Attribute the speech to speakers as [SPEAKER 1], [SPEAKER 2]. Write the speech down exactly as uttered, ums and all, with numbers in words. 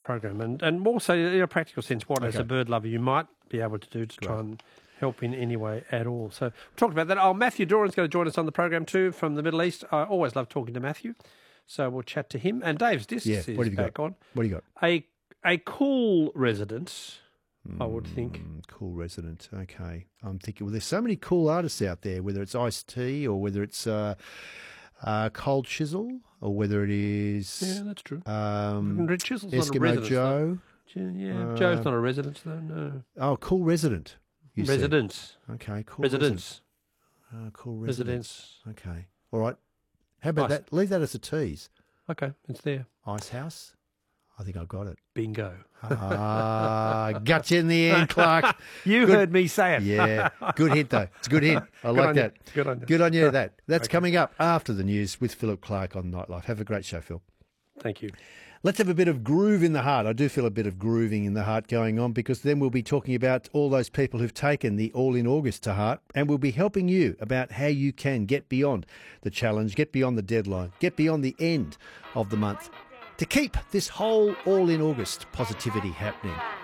[SPEAKER 1] program. And, and also, in a practical sense, what, as
[SPEAKER 2] Okay.
[SPEAKER 1] a bird lover, you might be able to do to try
[SPEAKER 2] Right.
[SPEAKER 1] and help in any way at all. So we talked about that. Oh, Matthew Doran's going to join us on the program too from the Middle East. I always love talking to Matthew. So we'll chat to him. And Dave's Discs
[SPEAKER 2] Yeah,
[SPEAKER 1] is
[SPEAKER 2] what have you
[SPEAKER 1] back
[SPEAKER 2] got?
[SPEAKER 1] on.
[SPEAKER 2] What do you got?
[SPEAKER 1] A, a cool residence, I would think.
[SPEAKER 2] Mm, cool resident. Okay. I'm thinking, well, there's so many cool artists out there, whether it's Ice-T or whether it's uh, uh, Cold Chisel or whether it is
[SPEAKER 1] Yeah, that's true.
[SPEAKER 2] um,
[SPEAKER 1] Red Chisel's not a
[SPEAKER 2] Eskimo
[SPEAKER 1] residence,
[SPEAKER 2] Joe.
[SPEAKER 1] though. Yeah,
[SPEAKER 2] Uh,
[SPEAKER 1] Joe's not a residence, though, no.
[SPEAKER 2] Oh, cool resident. You said.
[SPEAKER 1] Residence.
[SPEAKER 2] Okay, cool
[SPEAKER 1] Residence.
[SPEAKER 2] resident. Uh, cool resident.
[SPEAKER 1] Residence.
[SPEAKER 2] Okay. All right. How about
[SPEAKER 1] Nice.
[SPEAKER 2] that? Leave that as a tease.
[SPEAKER 1] Okay, it's there.
[SPEAKER 2] Ice House. I think I got it.
[SPEAKER 1] Bingo.
[SPEAKER 2] Ah, got you in the end, Clark.
[SPEAKER 1] You
[SPEAKER 2] Good.
[SPEAKER 1] heard me say it.
[SPEAKER 2] Yeah, good hint though. It's a good hint. I
[SPEAKER 1] Good
[SPEAKER 2] like
[SPEAKER 1] on
[SPEAKER 2] that.
[SPEAKER 1] you. Good on you.
[SPEAKER 2] Good on you. That that's
[SPEAKER 1] Okay.
[SPEAKER 2] coming up after the news with Philip Clark on Nightlife. Have a great show, Phil.
[SPEAKER 1] Thank you.
[SPEAKER 2] Let's have a bit of groove in the heart. I do feel a bit of grooving in the heart going on because then we'll be talking about all those people who've taken the All in August to heart, and we'll be helping you about how you can get beyond the challenge, get beyond the deadline, get beyond the end of the month to keep this whole All in August positivity happening.